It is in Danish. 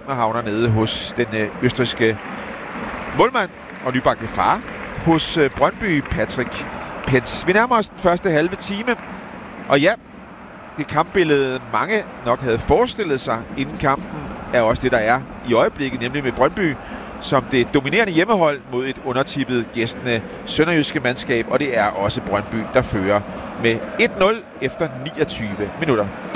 og havner nede hos den østrigske målmand og nybagte far hos Brøndby, Patrick Pentz. Vi nærmer os den første halve time, og ja, det kampbillede mange nok havde forestillet sig inden kampen, er også det, der er i øjeblikket, nemlig med Brøndby som det dominerende hjemmehold mod et undertippet gæstende sønderjyske mandskab, og det er også Brøndby, der fører med 1-0 efter 29 minutter.